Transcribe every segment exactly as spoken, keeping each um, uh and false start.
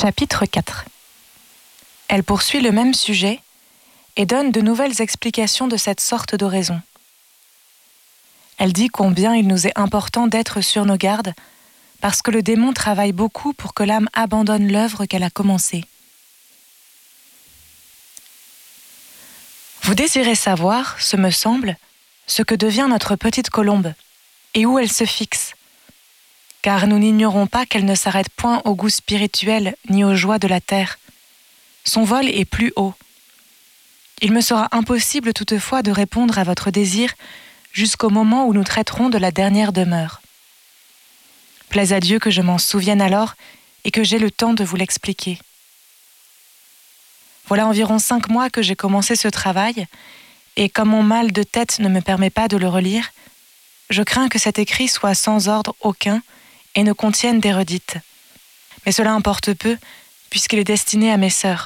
Chapitre quatre. Elle poursuit le même sujet et donne de nouvelles explications de cette sorte d'oraison. Elle dit combien il nous est important d'être sur nos gardes parce que le démon travaille beaucoup pour que l'âme abandonne l'œuvre qu'elle a commencée. Vous désirez savoir, ce me semble, ce que devient notre petite colombe et où elle se fixe, car nous n'ignorons pas qu'elle ne s'arrête point au goût spirituel ni aux joies de la terre. Son vol est plus haut. Il me sera impossible toutefois de répondre à votre désir jusqu'au moment où nous traiterons de la dernière demeure. Plaise à Dieu que je m'en souvienne alors et que j'aie le temps de vous l'expliquer. Voilà environ cinq mois que j'ai commencé ce travail, et comme mon mal de tête ne me permet pas de le relire, je crains que cet écrit soit sans ordre aucun et ne contienne des redites. Mais cela importe peu, puisqu'il est destiné à mes sœurs.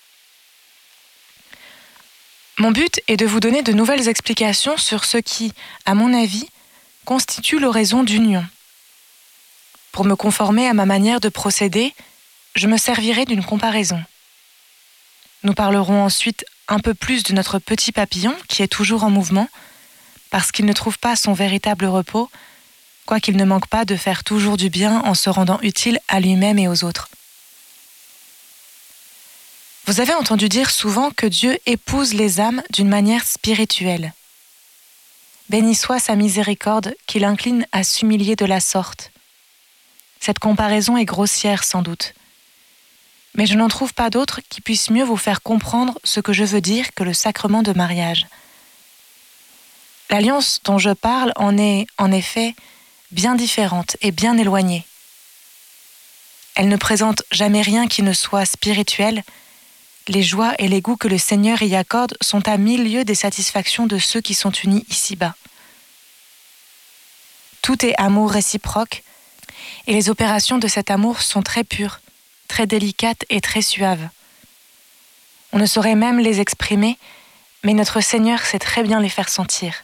Mon but est de vous donner de nouvelles explications sur ce qui, à mon avis, constitue l'oraison d'union. Pour me conformer à ma manière de procéder, je me servirai d'une comparaison. Nous parlerons ensuite un peu plus de notre petit papillon qui est toujours en mouvement, parce qu'il ne trouve pas son véritable repos, quoiqu'il ne manque pas de faire toujours du bien en se rendant utile à lui-même et aux autres. Vous avez entendu dire souvent que Dieu épouse les âmes d'une manière spirituelle. Béni soit sa miséricorde qui l'incline à s'humilier de la sorte. Cette comparaison est grossière sans doute, mais je n'en trouve pas d'autre qui puisse mieux vous faire comprendre ce que je veux dire que le sacrement de mariage. L'alliance dont je parle en est, en effet, bien différente et bien éloignée. Elle ne présente jamais rien qui ne soit spirituel. Les joies et les goûts que le Seigneur y accorde sont à mille lieues des satisfactions de ceux qui sont unis ici-bas. Tout est amour réciproque, et les opérations de cet amour sont très pures, très délicates et très suaves. On ne saurait même les exprimer, mais notre Seigneur sait très bien les faire sentir.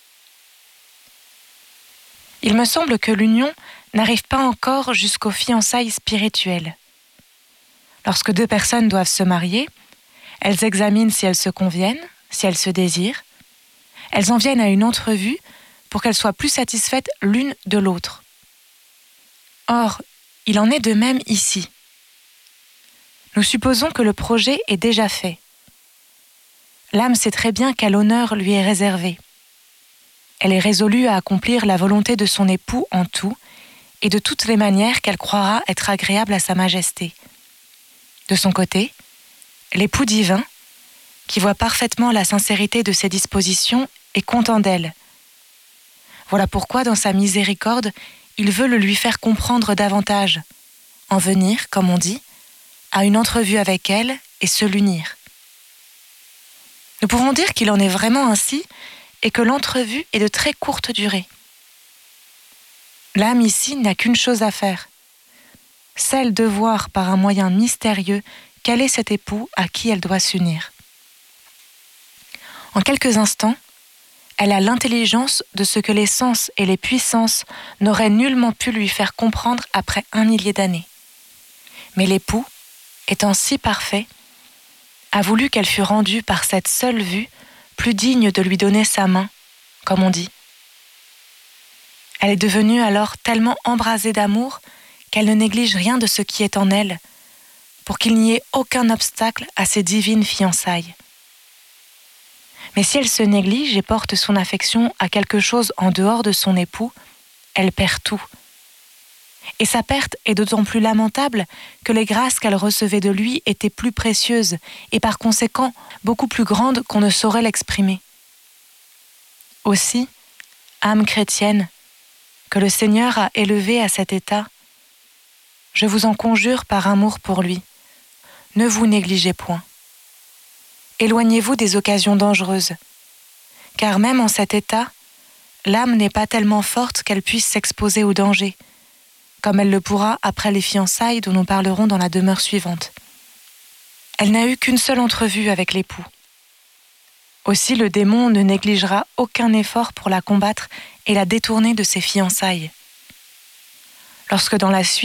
Il me semble que l'union n'arrive pas encore jusqu'aux fiançailles spirituelles. Lorsque deux personnes doivent se marier, elles examinent si elles se conviennent, si elles se désirent. Elles en viennent à une entrevue pour qu'elles soient plus satisfaites l'une de l'autre. Or, il en est de même ici. Nous supposons que le projet est déjà fait. L'âme sait très bien quel honneur lui est réservé. Elle est résolue à accomplir la volonté de son époux en tout et de toutes les manières qu'elle croira être agréable à sa majesté. De son côté, l'époux divin, qui voit parfaitement la sincérité de ses dispositions, est content d'elle. Voilà pourquoi, dans sa miséricorde, il veut le lui faire comprendre davantage, en venir, comme on dit, à une entrevue avec elle et se l'unir. Nous pouvons dire qu'il en est vraiment ainsi et que l'entrevue est de très courte durée. L'âme ici n'a qu'une chose à faire, celle de voir par un moyen mystérieux quel est cet époux à qui elle doit s'unir. En quelques instants, elle a l'intelligence de ce que les sens et les puissances n'auraient nullement pu lui faire comprendre après un millier d'années. Mais l'époux, étant si parfait, a voulu qu'elle fût rendue par cette seule vue plus digne de lui donner sa main, comme on dit. Elle est devenue alors tellement embrasée d'amour qu'elle ne néglige rien de ce qui est en elle, pour qu'il n'y ait aucun obstacle à ces divines fiançailles. Mais si elle se néglige et porte son affection à quelque chose en dehors de son époux, elle perd tout. Et sa perte est d'autant plus lamentable que les grâces qu'elle recevait de lui étaient plus précieuses et par conséquent beaucoup plus grandes qu'on ne saurait l'exprimer. Aussi, âme chrétienne, que le Seigneur a élevée à cet état, je vous en conjure par amour pour lui, ne vous négligez point. Éloignez-vous des occasions dangereuses, car même en cet état, l'âme n'est pas tellement forte qu'elle puisse s'exposer au danger, comme elle le pourra après les fiançailles dont nous parlerons dans la demeure suivante. Elle n'a eu qu'une seule entrevue avec l'époux. Aussi le démon ne négligera aucun effort pour la combattre et la détourner de ses fiançailles. Lorsque dans la suite,